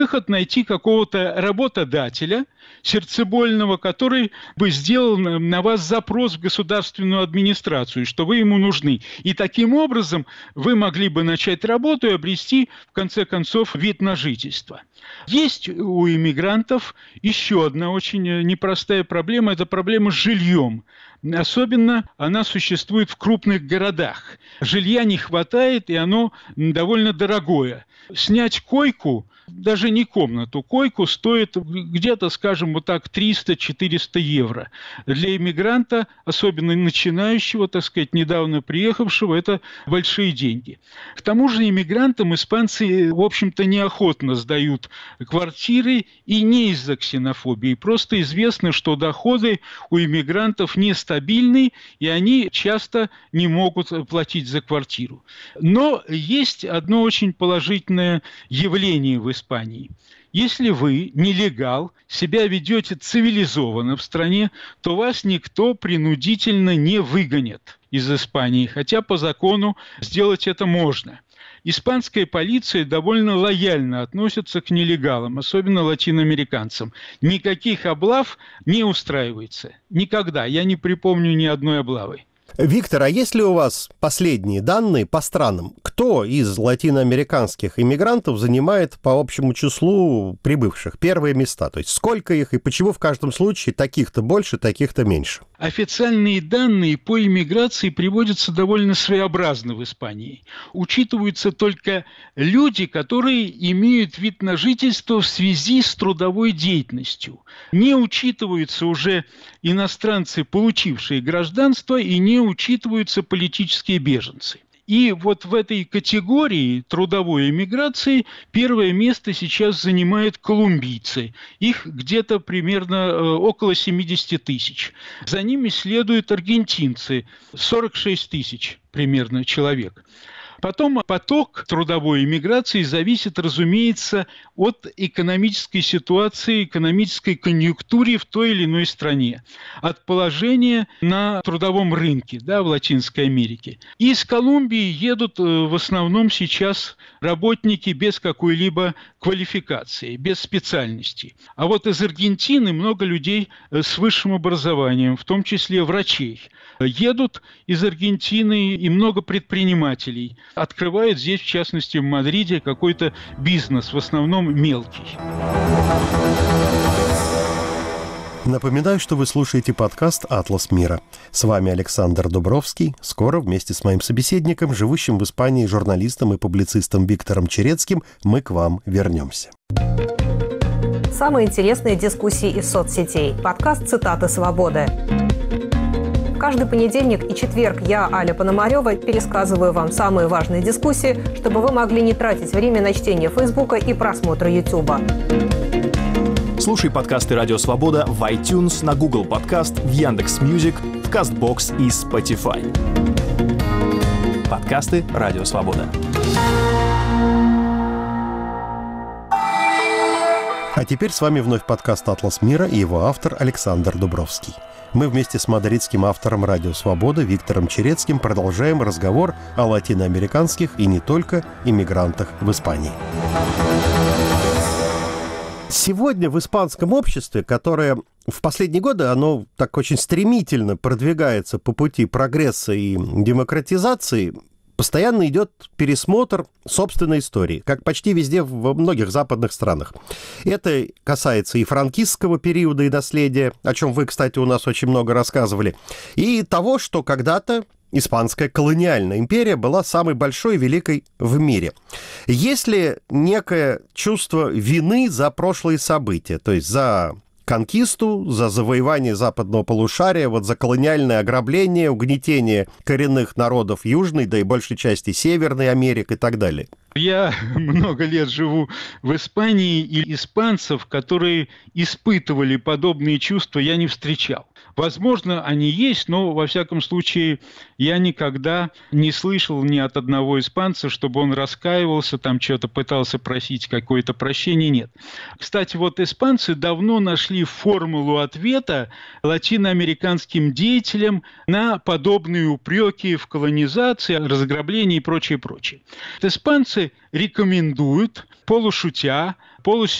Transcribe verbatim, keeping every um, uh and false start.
Выход найти какого-то работодателя сердцебольного, который бы сделал на вас запрос в государственную администрацию, что вы ему нужны. И таким образом вы могли бы начать работу и обрести, в конце концов, вид на жительство. Есть у иммигрантов еще одна очень непростая проблема – это проблема с жильем. Особенно она существует в крупных городах. Жилья не хватает, и оно довольно дорогое. Снять койку, даже не комнату, койку стоит где-то, скажем, вот так триста-четыреста евро. Для иммигранта, особенно начинающего, так сказать, недавно приехавшего, это большие деньги. К тому же иммигрантам испанцы, в общем-то, неохотно сдают квартиры, и не из-за ксенофобии. Просто известно, что доходы у иммигрантов нестабильны, и они часто не могут платить за квартиру. Но есть одно очень положительное явление в Испании. Если вы, нелегал, себя ведете цивилизованно в стране, то вас никто принудительно не выгонит из Испании, хотя по закону сделать это можно. Испанская полиция довольно лояльно относится к нелегалам, особенно латиноамериканцам. Никаких облав не устраивается. Никогда. Я не припомню ни одной облавы. Виктор, а есть ли у вас последние данные по странам? Кто из латиноамериканских иммигрантов занимает по общему числу прибывших первые места? То есть сколько их и почему в каждом случае таких-то больше, таких-то меньше? Официальные данные по иммиграции приводятся довольно своеобразно в Испании. Учитываются только люди, которые имеют вид на жительство в связи с трудовой деятельностью. Не учитываются уже иностранцы, получившие гражданство, и не учитываются политические беженцы. И вот в этой категории трудовой эмиграции первое место сейчас занимают колумбийцы. Их где-то примерно э, около семьдесят тысяч. За ними следуют аргентинцы, сорок шесть тысяч примерно человек. Потом поток трудовой эмиграции зависит, разумеется, от экономической ситуации, экономической конъюнктуры в той или иной стране, от положения на трудовом рынке, да, в Латинской Америке. И из Колумбии едут в основном сейчас работники без какой-либо квалификации, без специальности. А вот из Аргентины много людей с высшим образованием, в том числе врачей. Едут из Аргентины и много предпринимателей. Открывают здесь, в частности, в Мадриде, какой-то бизнес, в основном мелкий. Напоминаю, что вы слушаете подкаст «Атлас мира». С вами Александр Дубровский. Скоро вместе с моим собеседником, живущим в Испании журналистом и публицистом Виктором Черецким, мы к вам вернемся. Самые интересные дискуссии из соцсетей. Подкаст «Цитаты свободы». Каждый понедельник и четверг я, Аля Пономарева, пересказываю вам самые важные дискуссии, чтобы вы могли не тратить время на чтение Фейсбука и просмотр Ютуба. Слушай подкасты «Радио Свобода» в iTunes, на Google Подкаст, в Яндекс.Мьюзик, в Кастбокс и Spotify. Подкасты «Радио Свобода». А теперь с вами вновь подкаст «Атлас мира» и его автор Александр Дубровский. Мы вместе с мадридским автором «Радио Свобода» Виктором Черецким продолжаем разговор о латиноамериканских и не только иммигрантах в Испании. Сегодня в испанском обществе, которое в последние годы, оно так очень стремительно продвигается по пути прогресса и демократизации, постоянно идет пересмотр собственной истории, как почти везде во многих западных странах. Это касается и франкистского периода и наследия, о чем вы, кстати, у нас очень много рассказывали, и того, что когда-то Испанская колониальная империя была самой большой и великой в мире. Есть ли некое чувство вины за прошлые события, то есть за конкисту, за завоевание западного полушария, вот за колониальное ограбление, угнетение коренных народов Южной, да и большей части Северной Америки и так далее? Я много лет живу в Испании, и испанцев, которые испытывали подобные чувства, я не встречал. Возможно, они есть, но, во всяком случае, я никогда не слышал ни от одного испанца, чтобы он раскаивался, там что-то пытался просить какое-то прощение. Нет. Кстати, вот испанцы давно нашли формулу ответа латиноамериканским деятелям на подобные упреки в колонизации, разграблении и прочее, прочее. Испанцы рекомендуют, полушутя, полностью